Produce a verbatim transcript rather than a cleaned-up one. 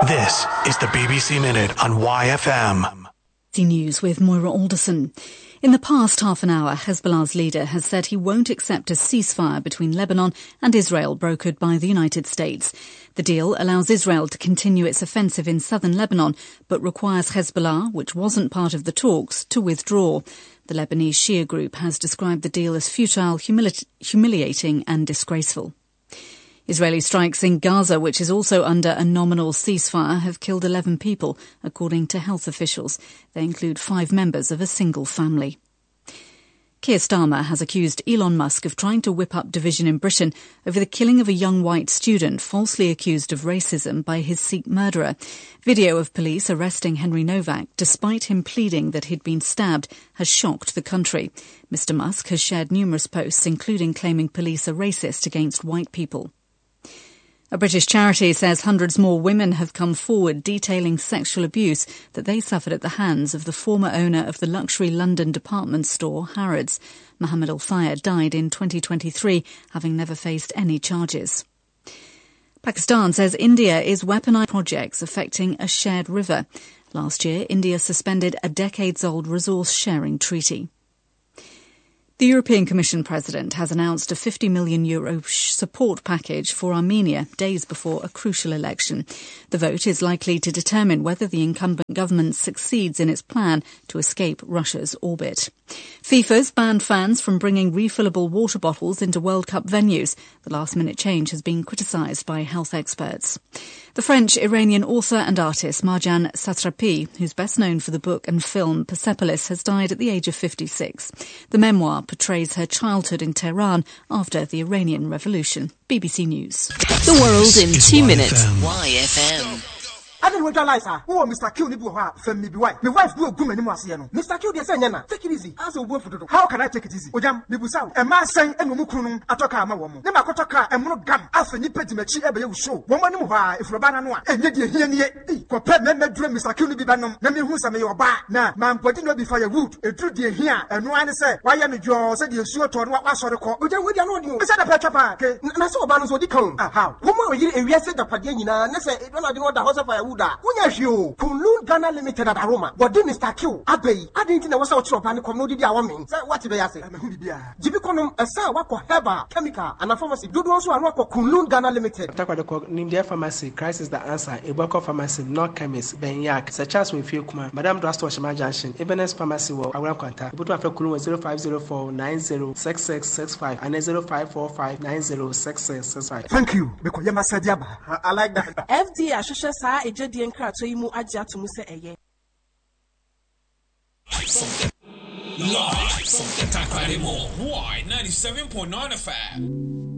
This is the B B C Minute on Y F M. News with Moira Alderson. In the past half an hour, Hezbollah's leader has said he won't accept a ceasefire between Lebanon and Israel brokered by the United States. The deal allows Israel to continue its offensive in southern Lebanon, but requires Hezbollah, which wasn't part of the talks, to withdraw. The Lebanese Shia group has described the deal as futile, humili- humiliating and disgraceful. Israeli strikes in Gaza, which is also under a nominal ceasefire, have killed eleven people, according to health officials. They include five members of a single family. Keir Starmer has accused Elon Musk of trying to whip up division in Britain over the killing of a young white student falsely accused of racism by his Sikh murderer. Video of police arresting Henry Novak, despite him pleading that he'd been stabbed, has shocked the country. Mister Musk has shared numerous posts, including claiming police are racist against white people. A British charity says hundreds more women have come forward detailing sexual abuse that they suffered at the hands of the former owner of the luxury London department store, Harrods. Mohammed Al-Fayed died in twenty twenty-three, having never faced any charges. Pakistan says India is weaponizing projects affecting a shared river. Last year, India suspended a decades-old resource-sharing treaty. The European Commission President has announced a fifty million euro support package for Armenia days before a crucial election. The vote is likely to determine whether the incumbent government succeeds in its plan to escape Russia's orbit. FIFA's banned fans from bringing refillable water bottles into World Cup venues. The last-minute change has been criticised by health experts. The French-Iranian author and artist Marjan Satrapi, who's best known for the book and film Persepolis, has died at the age of fifty-six. The memoir portrays her childhood in Tehran after the Iranian Revolution. B B C News. The world in two minutes. Y F M. I don't realize her. Oh, Mister Q, ni buha, fem mi biwai. My wife do a good many no. Mister Q, they say, Nana, take it easy. As a word for the how can I take it easy? Ojam, Nibusa, a man saying, and Mukunum, Atoka, my woman. Nema Kotaka, and Mono Gam, after Nipet Mechi, ever show. Woman, if Rabana Noa, and yet you hear me, Copet, men dream Mister Q, ni Bibanum, Nami Husa, may your back. Now, man, putting no be firewood, a true dear here, and no one say, why am I your said you sure to what was the call? But then we don't know. Is that a petrapa? And I saw Banus what you come. How? Woman, you arrested the Padina, and I say, it don't know the house of firewood. Kunlun Ghana Limited at Aroma. What did Mister Q? Abbey. I didn't know what's out of and community. Woman. What did I say? Jibiconum, a sa wako heba, chemical, and a pharmacy. Do also a wako Kunlun Ghana Limited. Nimdia Pharmacy, Christ is the answer. Ibako Pharmacy, not chemist, Benyak, such as we feel Kuma, Madame Drasto Shama Junction, Ebenezer Pharmacy, or Awan contact. Put up a Kulu zero five zero four nine zero six six six five and zero five four five nine zero six six six five. Thank you, because you must say, I like that. F D A, Shusha, Sa, a J D and Krat, so you move Aja to Musa a year. Live from the Takarimo, Y ninety-seven point nine F M.